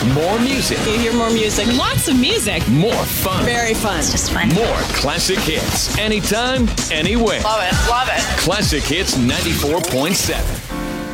More music. You hear more music. Lots of music. More fun. Very fun. It's just fun. More classic hits. Anytime, anywhere. Love it. Love it. Classic Hits 94.7.